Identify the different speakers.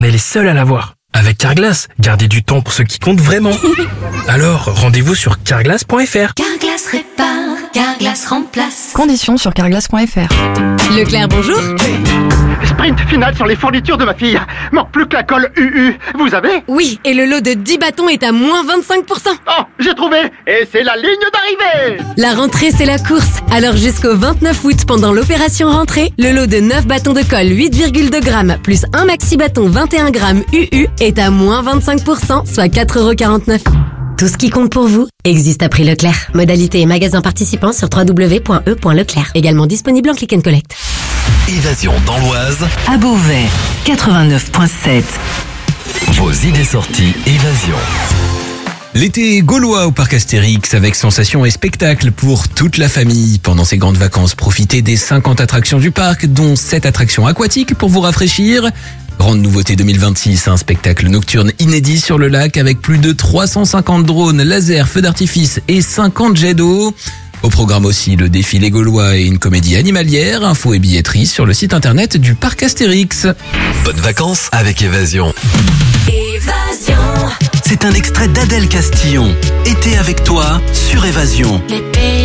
Speaker 1: On est les seuls à l'avoir. Avec Carglass, gardez du temps pour ceux qui comptent vraiment. Alors, rendez-vous sur carglass.fr.
Speaker 2: Carglass répare, Carglass remplace.
Speaker 3: Conditions sur carglass.fr.
Speaker 4: Leclerc, bonjour.
Speaker 5: Sprint final sur les fournitures de ma fille. Manque plus que la colle UU. Vous avez?
Speaker 4: Oui, et le lot de 10 bâtons est à moins 25%.
Speaker 5: Oh, j'ai trouvé. Et c'est la ligne d'arrivée.
Speaker 4: La rentrée, c'est la course. Alors jusqu'au 29 août, pendant l'opération rentrée, le lot de 9 bâtons de colle 8,2 grammes plus un maxi bâton 21 grammes UU est à moins 25%, soit 4,49 €. Tout ce qui compte pour vous existe à prix Leclerc. Modalité et magasins participants sur www.e.leclerc. Également disponible en click and collect.
Speaker 6: Évasion dans l'Oise,
Speaker 7: À Beauvais, 89.7.
Speaker 6: vos idées sorties Évasion.
Speaker 8: L'été gaulois au parc Astérix avec sensations et spectacles pour toute la famille. Pendant ces grandes vacances, profitez des 50 attractions du parc, dont 7 attractions aquatiques pour vous rafraîchir. Grande nouveauté 2026, un spectacle nocturne inédit sur le lac avec plus de 350 drones, lasers, feux d'artifice et 50 jets d'eau. Au programme aussi le défilé gaulois et une comédie animalière. Infos et billetterie sur le site internet du parc Astérix.
Speaker 6: Bonnes vacances avec Évasion.
Speaker 2: Évasion.
Speaker 7: C'est un extrait d'Adèle Castillon. Été avec toi sur Évasion.
Speaker 2: L'été